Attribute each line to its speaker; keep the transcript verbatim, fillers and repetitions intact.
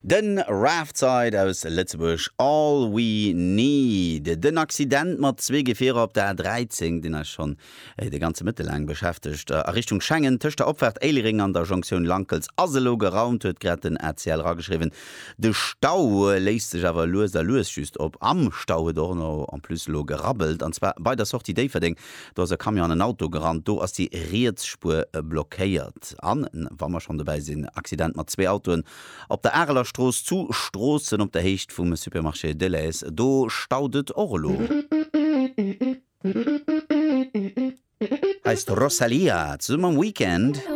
Speaker 1: Den Raftside aus Lützeburg, all we need. Den Accident mat zwei Gefährer op der A dreizehn, den er schon äh, de ganze Mitte lang beschäftigt. Äh, Richtung Schengen, töcht der Opfert Eilering an der Jonction Lankels Aselo geraumt, huet grad den R C L rageschrieben. De Stau äh, leist sich aber loser los just op am Stau doch noch an plus lo gerabbelt. Und zwar bei der Sortie Day verding, da se kam ja an ein Auto gerannt, do as die Reetsspur äh, blockiert. An, war man schon dabei sind, Accident mat zwei Autoen op der Erler Stroos zu Strossen op der Hecht vum Supermarché Deleuze. Do staudet Orlo. Heißt Rosalia zum Weekend.